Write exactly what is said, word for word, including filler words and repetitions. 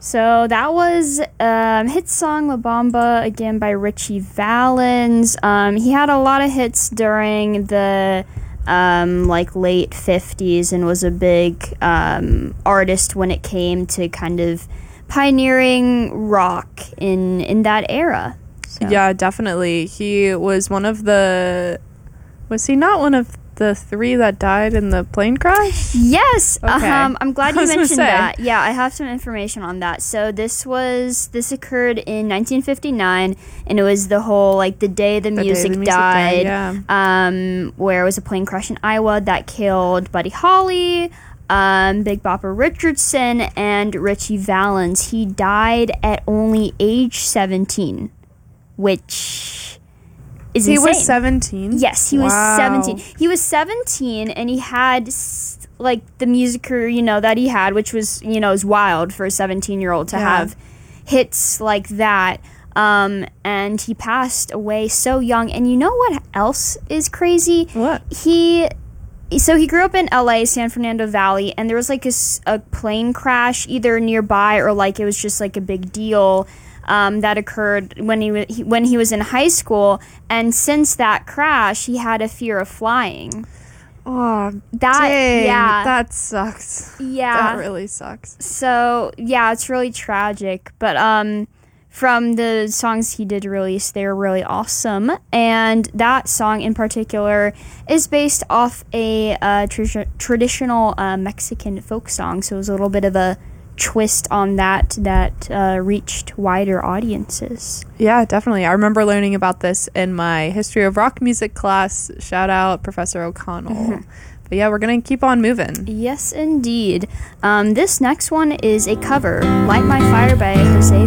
So that was um, hit song La Bamba, again by Richie Valens. Um, he had a lot of hits during the um, like late fifties and was a big um, artist when it came to kind of pioneering rock in in that era. So. Yeah, definitely. He was one of the... Was he not one of the three that died in the plane crash? Yes. Okay. Um, I'm glad I you was gonna mentioned say. that. Yeah, I have some information on that. So this was this occurred in nineteen fifty-nine, and it was the whole like the day the, The day music, the music died. died, Um, where it was a plane crash in Iowa that killed Buddy Holly, um, Big Bopper Richardson, and Richie Valens. He died at only age seventeen, which is He insane. was seventeen? Yes, he was Wow. seventeen. He was seventeen, and he had, s- like, the music career, you know, that he had, which was, you know, is wild for a seventeen-year-old to Yeah. have hits like that. Um, and he passed away so young. And you know what else is crazy? What? He... So he grew up in L A, San Fernando Valley, and there was, like, a, s- a plane crash either nearby or, like, it was just, like, a big deal. Um, that occurred when he, wa- he when he was in high school, and since that crash, he had a fear of flying. Oh, That dang. yeah, That sucks. yeah. That really sucks. So yeah, it's really tragic. But um, from the songs he did release, they're really awesome, and that song in particular is based off a uh, tra- traditional uh, Mexican folk song. So it was a little bit of a twist on that that uh, reached wider audiences. Yeah, definitely. I remember learning about this in my history of rock music class. Shout out Professor O'Connell. Mm-hmm. But yeah, we're going to keep on moving. Yes, indeed. Um, this next one is a cover, Light My Fire by Jose